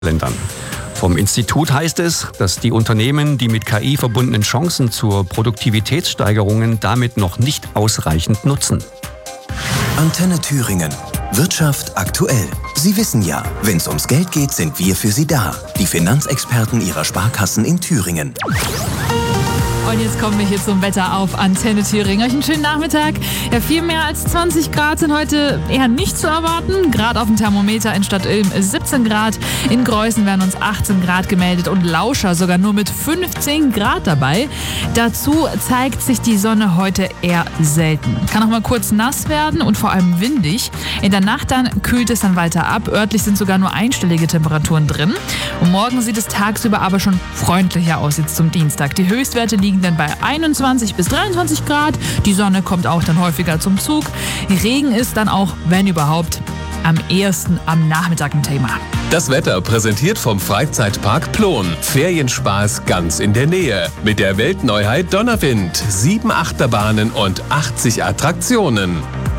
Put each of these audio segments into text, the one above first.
Ländern. Vom Institut heißt es, dass die Unternehmen die mit KI verbundenen Chancen zur Produktivitätssteigerungen damit noch nicht ausreichend nutzen. Antenne Thüringen. Wirtschaft aktuell. Sie wissen ja, wenn es ums Geld geht, sind wir für Sie da. Die Finanzexperten Ihrer Sparkassen in Thüringen. Und jetzt kommen wir hier zum Wetter auf Antenne Thüringen. Euch einen schönen Nachmittag. Ja, viel mehr als 20 Grad sind heute eher nicht zu erwarten. Gerade auf dem Thermometer in Stadt Ilm 17 Grad. In Greußen werden uns 18 Grad gemeldet und Lauscher sogar nur mit 15 Grad dabei. Dazu zeigt sich die Sonne heute eher selten. Kann auch mal kurz nass werden und vor allem windig. In der Nacht dann kühlt es dann weiter ab. Örtlich sind sogar nur einstellige Temperaturen drin. Und morgen sieht es tagsüber aber schon freundlicher aus jetzt zum Dienstag. Die Höchstwerte liegen dann bei 21 bis 23 Grad. Die Sonne kommt auch dann häufiger zum Zug. Regen ist dann auch, wenn überhaupt, am ehesten am Nachmittag ein Thema. Das Wetter präsentiert vom Freizeitpark Plon. Ferienspaß ganz in der Nähe. Mit der Weltneuheit Donnerwind. 7 Achterbahnen und 80 Attraktionen.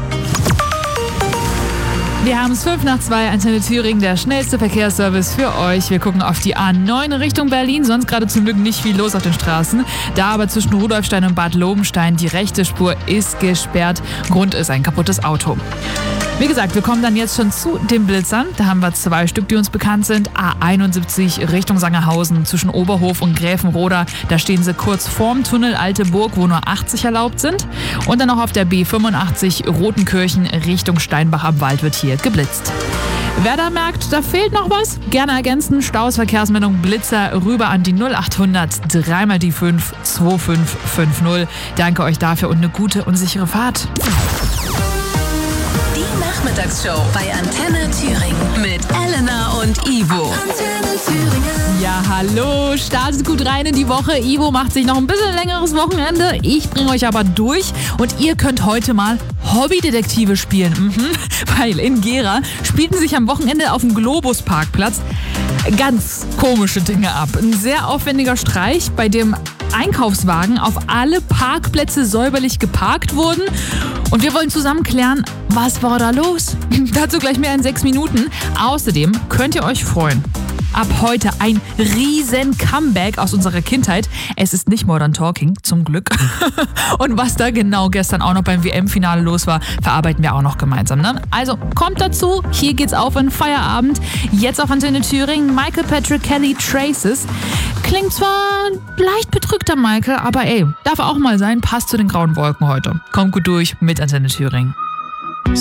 Wir haben es 2:05, Antenne Thüringen, der schnellste Verkehrsservice für euch. Wir gucken auf die A9 Richtung Berlin, sonst gerade zum Glück nicht viel los auf den Straßen. Da aber zwischen Rudolfstein und Bad Lobenstein die rechte Spur ist gesperrt. Grund ist ein kaputtes Auto. Wie gesagt, wir kommen dann jetzt schon zu den Blitzern. Da haben wir 2 Stück, die uns bekannt sind. A71 Richtung Sangerhausen zwischen Oberhof und Gräfenroda. Da stehen sie kurz vorm Tunnel Alte Burg, wo nur 80 erlaubt sind. Und dann noch auf der B85 Rotenkirchen Richtung Steinbach am Wald wird hier geblitzt. Wer da merkt, da fehlt noch was, gerne ergänzen. Staus, Verkehrsmeldung, Blitzer rüber an die 0800 3 mal die 5 2550. Danke euch dafür und eine gute und sichere Fahrt. Nachmittagsshow bei Antenne Thüringen mit Elena und Ivo. Antenne Thüringen. Ja, hallo, startet gut rein in die Woche. Ivo macht sich noch ein bisschen längeres Wochenende. Ich bringe euch aber durch und ihr könnt heute mal Hobbydetektive spielen. Weil in Gera spielten sich am Wochenende auf dem Globus-Parkplatz ganz komische Dinge ab. Ein sehr aufwendiger Streich, bei dem Einkaufswagen auf alle Parkplätze säuberlich geparkt wurden. Und wir wollen zusammen klären, was war da los? Dazu gleich mehr in 6 Minuten. Außerdem könnt ihr euch freuen. Ab heute ein riesen Comeback aus unserer Kindheit. Es ist nicht Modern Talking, zum Glück. Und was da genau gestern auch noch beim WM-Finale los war, verarbeiten wir auch noch gemeinsam. Ne? Also kommt dazu, hier geht's auf in Feierabend. Jetzt auf Antenne Thüringen, Michael Patrick Kelly Traces. Klingt zwar leicht bedrückter Michael, aber ey, darf auch mal sein, passt zu den grauen Wolken heute. Kommt gut durch mit Antenne Thüringen.